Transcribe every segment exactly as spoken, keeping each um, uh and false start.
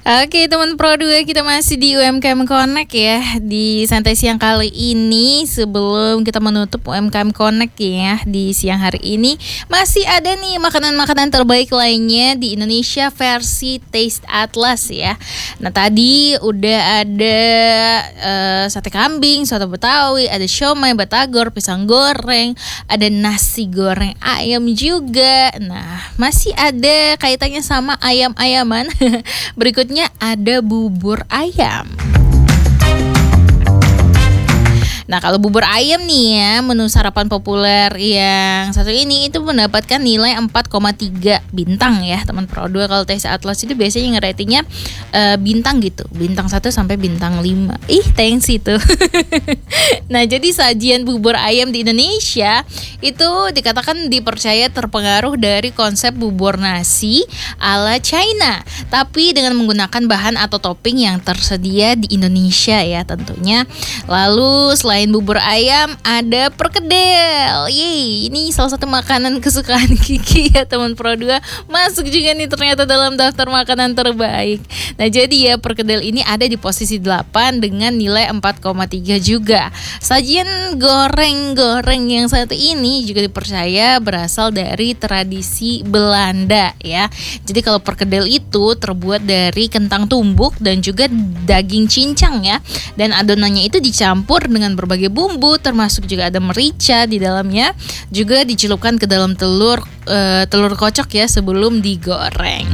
Oke teman Pro dua, kita masih di U M K M Connect ya. Di santai siang kali ini, sebelum kita menutup U M K M Connect ya, di siang hari ini masih ada nih makanan-makanan terbaik lainnya di Indonesia versi Taste Atlas ya. Nah tadi udah ada uh, sate kambing, soto Betawi, ada siomay, batagor, pisang goreng, ada nasi goreng ayam juga. Nah masih ada kaitannya sama ayam-ayaman. Berikutnya ada bubur ayam. Nah kalau bubur ayam nih ya, menu sarapan populer yang satu ini itu mendapatkan nilai empat koma tiga bintang ya teman Pro dua. Kalau Taste Atlas itu biasanya ngeratingnya uh, bintang gitu, bintang satu sampai bintang lima. Ih thanks itu. Nah jadi sajian bubur ayam di Indonesia itu dikatakan dipercaya terpengaruh dari konsep bubur nasi ala China, tapi dengan menggunakan bahan atau topping yang tersedia di Indonesia ya tentunya. Lalu selain Selain bubur ayam ada perkedel. Yeay, ini salah satu makanan kesukaan Kiki ya teman Pro dua. Masuk juga nih ternyata dalam daftar makanan terbaik. Nah jadi ya perkedel ini ada di posisi delapan dengan nilai empat koma tiga juga. Sajian goreng-goreng yang satu ini juga dipercaya berasal dari tradisi Belanda ya. Jadi kalau perkedel itu terbuat dari kentang tumbuk dan juga daging cincang ya. Dan adonannya itu dicampur dengan berbagai bumbu, termasuk juga ada merica di dalamnya, juga dicelupkan ke dalam telur uh, telur kocok ya sebelum digoreng.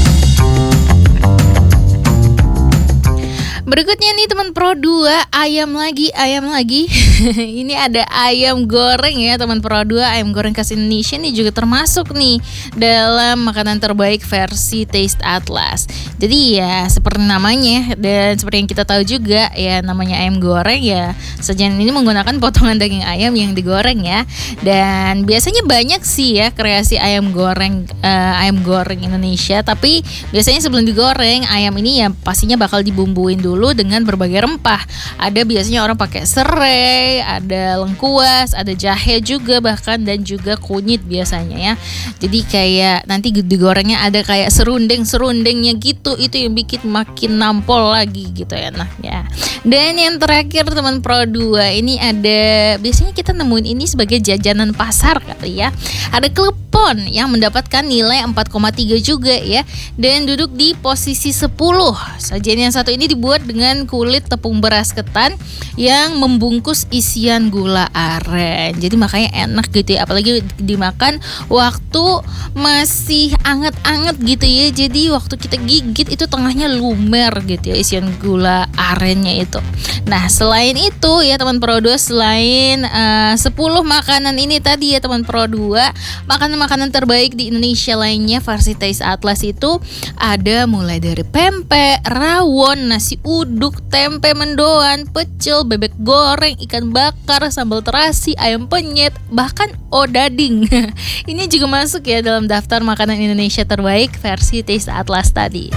Berikutnya nih teman Pro dua, ayam lagi, ayam lagi. Ini ada ayam goreng ya teman Pro dua, ayam goreng khas Indonesia nih juga termasuk nih dalam makanan terbaik versi Taste Atlas. Jadi ya seperti namanya dan seperti yang kita tahu juga ya namanya ayam goreng ya. Sajian ini menggunakan potongan daging ayam yang digoreng ya. Dan biasanya banyak sih ya kreasi ayam goreng uh, ayam goreng Indonesia, tapi biasanya sebelum digoreng ayam ini ya pastinya bakal dibumbuin dulu dengan berbagai rempah. Ada biasanya orang pakai serai, ada lengkuas, ada jahe juga bahkan dan juga kunyit biasanya ya. Jadi kayak nanti digorengnya ada kayak serundeng-serundengnya gitu. Itu yang bikin makin nampol lagi gitu ya nah ya. Dan yang terakhir teman Pro dua ini ada, biasanya kita nemuin ini sebagai jajanan pasar kali ya. Ada klepon yang mendapatkan nilai empat koma tiga juga ya. Dan duduk di posisi sepuluh. Sajian yang satu ini dibuat dengan kulit tepung beras ketan yang membungkus isian gula aren. Jadi makanya enak gitu ya, apalagi dimakan waktu masih anget-anget gitu ya. Jadi waktu kita gigit itu tengahnya lumer gitu ya isian gula arennya itu. Nah selain itu ya teman Pro dua, selain uh, sepuluh makanan ini tadi ya teman Pro dua, makanan-makanan terbaik di Indonesia lainnya versi Taste Atlas itu ada mulai dari pempek, rawon, nasi uduk, tempe mendoan, pecel, bebek goreng, ikan bakar, sambal terasi, ayam penyet, bahkan odading. Ini juga masuk ya dalam daftar makanan Indonesia terbaik versi Taste Atlas tadi.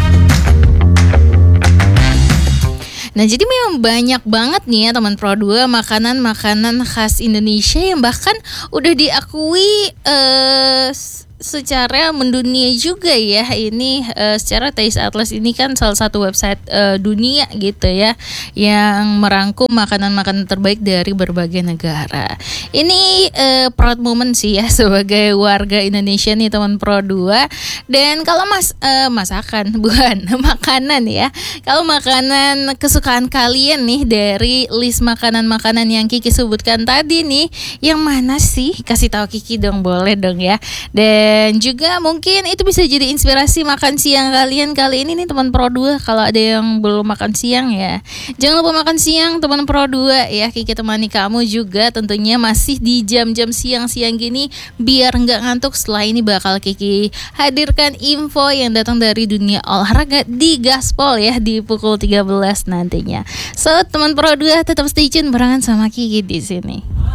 Nah jadi memang banyak banget nih ya teman Pro dua makanan-makanan khas Indonesia yang bahkan udah diakui uh, secara mendunia juga ya. Ini uh, secara Taste Atlas ini kan salah satu website uh, dunia gitu ya, yang merangkum makanan-makanan terbaik dari berbagai negara. Ini uh, proud moment sih ya sebagai warga Indonesia nih teman Pro dua. Dan kalau mas uh, masakan bukan makanan ya, kalau makanan kesukaan kalian nih dari list makanan-makanan yang Kiki sebutkan tadi nih, yang mana sih? Kasih tahu Kiki dong, boleh dong ya. Dan Dan juga mungkin itu bisa jadi inspirasi makan siang kalian kali ini nih teman Pro dua. Kalau ada yang belum makan siang ya, jangan lupa makan siang teman Pro dua ya. Kiki temani kamu juga tentunya masih di jam-jam siang-siang gini biar nggak ngantuk. Setelah ini bakal Kiki hadirkan info yang datang dari dunia olahraga di Gaspol ya di pukul tiga belas nantinya. So teman Pro dua tetap stay tune barengan sama Kiki di sini.